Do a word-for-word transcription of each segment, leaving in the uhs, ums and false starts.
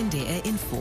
N D R Info.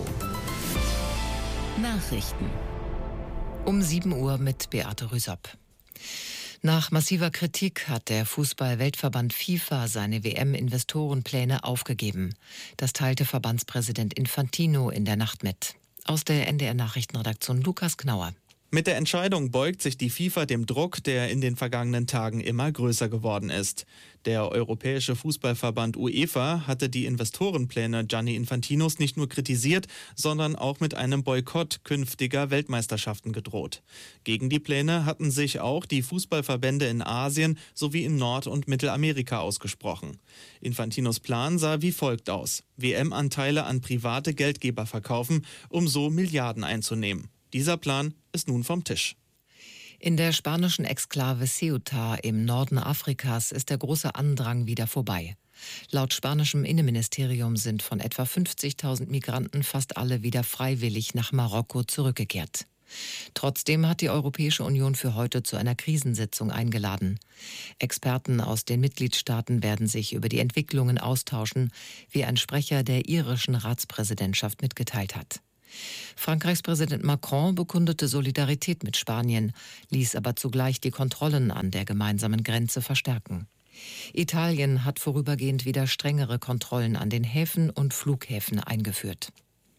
Nachrichten. Um sieben Uhr mit Beate Rüsop. Nach massiver Kritik hat der Fußball-Weltverband FIFA seine W M-Investorenpläne aufgegeben. Das teilte Verbandspräsident Infantino in der Nacht mit. Aus der N D R-Nachrichtenredaktion Lukas Knauer. Mit der Entscheidung beugt sich die FIFA dem Druck, der in den vergangenen Tagen immer größer geworden ist. Der Europäische Fußballverband UEFA hatte die Investorenpläne Gianni Infantinos nicht nur kritisiert, sondern auch mit einem Boykott künftiger Weltmeisterschaften gedroht. Gegen die Pläne hatten sich auch die Fußballverbände in Asien sowie in Nord- und Mittelamerika ausgesprochen. Infantinos Plan sah wie folgt aus: W M-Anteile an private Geldgeber verkaufen, um so Milliarden einzunehmen. Dieser Plan ist nun vom Tisch. In der spanischen Exklave Ceuta im Norden Afrikas ist der große Andrang wieder vorbei. Laut spanischem Innenministerium sind von etwa fünfzigtausend Migranten fast alle wieder freiwillig nach Marokko zurückgekehrt. Trotzdem hat die Europäische Union für heute zu einer Krisensitzung eingeladen. Experten aus den Mitgliedstaaten werden sich über die Entwicklungen austauschen, wie ein Sprecher der irischen Ratspräsidentschaft mitgeteilt hat. Frankreichs Präsident Macron bekundete Solidarität mit Spanien, ließ aber zugleich die Kontrollen an der gemeinsamen Grenze verstärken. Italien hat vorübergehend wieder strengere Kontrollen an den Häfen und Flughäfen eingeführt.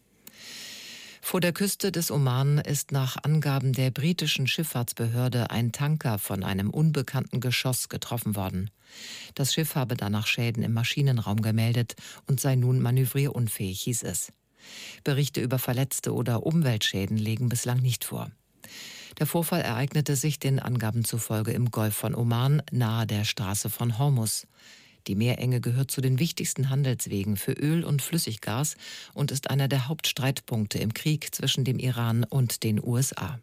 Vor der Küste des Oman ist nach Angaben der britischen Schifffahrtsbehörde ein Tanker von einem unbekannten Geschoss getroffen worden. Das Schiff habe danach Schäden im Maschinenraum gemeldet und sei nun manövrierunfähig, hieß es. Berichte über Verletzte oder Umweltschäden liegen bislang nicht vor. Der Vorfall ereignete sich den Angaben zufolge im Golf von Oman, nahe der Straße von Hormuz. Die Meerenge gehört zu den wichtigsten Handelswegen für Öl und Flüssiggas und ist einer der Hauptstreitpunkte im Krieg zwischen dem Iran und den U S A.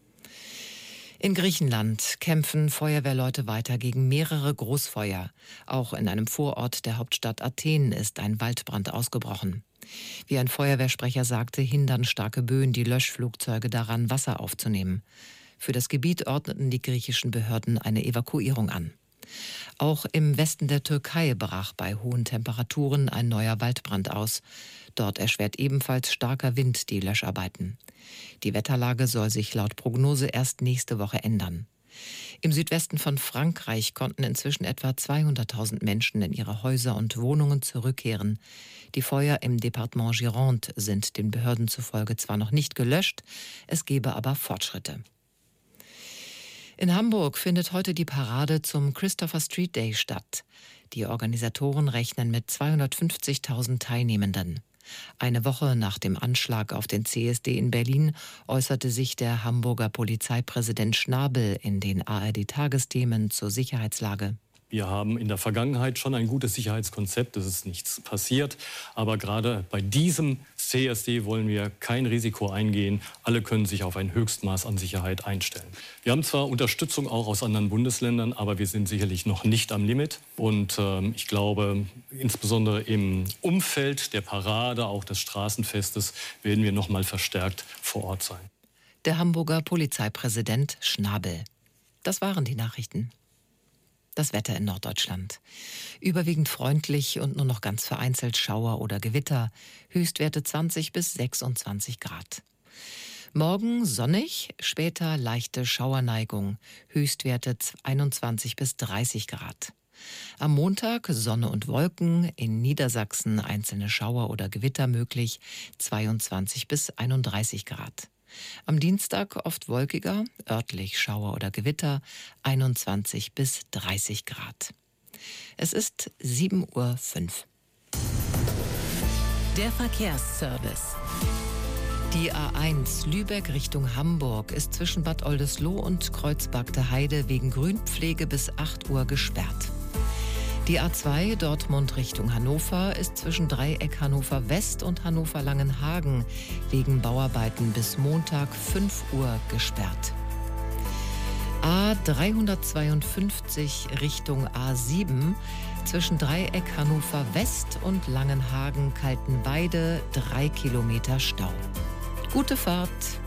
In Griechenland kämpfen Feuerwehrleute weiter gegen mehrere Großfeuer. Auch in einem Vorort der Hauptstadt Athen ist ein Waldbrand ausgebrochen. Wie ein Feuerwehrsprecher sagte, hindern starke Böen die Löschflugzeuge daran, Wasser aufzunehmen. Für das Gebiet ordneten die griechischen Behörden eine Evakuierung an. Auch im Westen der Türkei brach bei hohen Temperaturen ein neuer Waldbrand aus. Dort erschwert ebenfalls starker Wind die Löscharbeiten. Die Wetterlage soll sich laut Prognose erst nächste Woche ändern. Im Südwesten von Frankreich konnten inzwischen etwa zweihunderttausend Menschen in ihre Häuser und Wohnungen zurückkehren. Die Feuer im Departement Gironde sind den Behörden zufolge zwar noch nicht gelöscht, es gebe aber Fortschritte. In Hamburg findet heute die Parade zum Christopher Street Day statt. Die Organisatoren rechnen mit zweihundertfünfzigtausend Teilnehmenden. Eine Woche nach dem Anschlag auf den C S D in Berlin äußerte sich der Hamburger Polizeipräsident Schnabel in den A R D-Tagesthemen zur Sicherheitslage. Wir haben in der Vergangenheit schon ein gutes Sicherheitskonzept, es ist nichts passiert. Aber gerade bei diesem C S D wollen wir kein Risiko eingehen. Alle können sich auf ein Höchstmaß an Sicherheit einstellen. Wir haben zwar Unterstützung auch aus anderen Bundesländern, aber wir sind sicherlich noch nicht am Limit. Und äh, ich glaube, insbesondere im Umfeld der Parade, auch des Straßenfestes, werden wir noch mal verstärkt vor Ort sein. Der Hamburger Polizeipräsident Schnabel. Das waren die Nachrichten. Das Wetter in Norddeutschland. Überwiegend freundlich und nur noch ganz vereinzelt Schauer oder Gewitter. Höchstwerte zwanzig bis sechsundzwanzig Grad. Morgen sonnig, später leichte Schauerneigung. Höchstwerte einundzwanzig bis dreißig Grad. Am Montag Sonne und Wolken, in Niedersachsen einzelne Schauer oder Gewitter möglich, zweiundzwanzig bis einunddreißig Grad. Am Dienstag oft wolkiger, örtlich Schauer oder Gewitter, einundzwanzig bis dreißig Grad. Es ist sieben Uhr fünf. Der Verkehrsservice. Die A eins Lübeck Richtung Hamburg ist zwischen Bad Oldesloe und Kreuzbergter Heide wegen Grünpflege bis acht Uhr gesperrt. Die A zwei Dortmund Richtung Hannover ist zwischen Dreieck Hannover West und Hannover Langenhagen wegen Bauarbeiten bis Montag fünf Uhr gesperrt. A dreihundertzweiundfünfzig Richtung A sieben zwischen Dreieck Hannover West und Langenhagen Kaltenweide drei Kilometer Stau. Gute Fahrt!